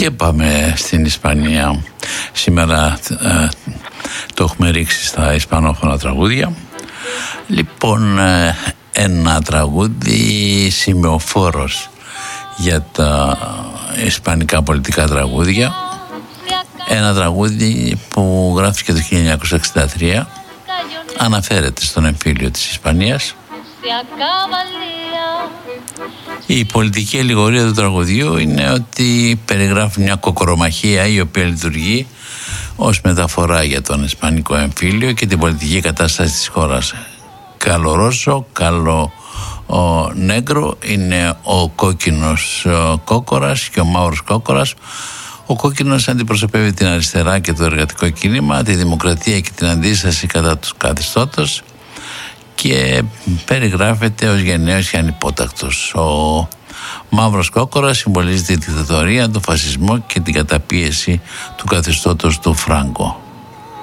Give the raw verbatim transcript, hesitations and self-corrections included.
Και πάμε στην Ισπανία. Σήμερα ε, το έχουμε ρίξει στα ισπανόφωνα τραγούδια. Λοιπόν, ε, ένα τραγούδι σημεοφόρος για τα ισπανικά πολιτικά τραγούδια. Ένα τραγούδι που γράφτηκε το χίλια εννιακόσια εξήντα τρία, αναφέρεται στον εμφύλιο της Ισπανίας. Η πολιτική αλληγορία του τραγουδιού είναι ότι περιγράφει μια κοκορομαχία η οποία λειτουργεί ως μεταφορά για τον ισπανικό εμφύλιο και την πολιτική κατάσταση της χώρας. Καλό Ρώσο, καλό ο νέγκρο είναι ο κόκκινος ο κόκορας και ο μαύρος κόκορας. Ο κόκκινος αντιπροσωπεύει την αριστερά και το εργατικό κίνημα, τη δημοκρατία και την αντίσταση κατά του καθεστώτος και περιγράφεται ως γενναίος και ανυπότακτος. Ο μαύρος κόκορας συμβολίζει τη δικτατορία, τον φασισμό και την καταπίεση του καθεστώτος του Φράγκο.